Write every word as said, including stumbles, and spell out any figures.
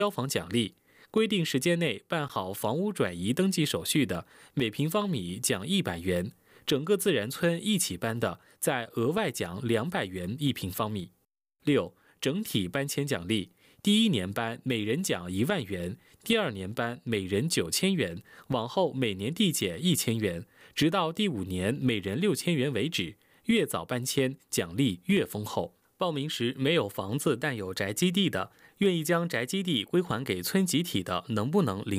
消防奖励，规定时间内办好房屋转移登记手续的，每平方米奖一百元；整个自然村一起搬的，再额外奖两百元一平方米。六、整体搬迁奖励，第一年搬每人奖一万元，第二年搬每人九千元，往后每年递减一千元，直到第五年每人六千元为止。越早搬迁，奖励越丰厚。报名时没有房子但有宅基地的，愿意将宅基地归还给村集体的，能不能领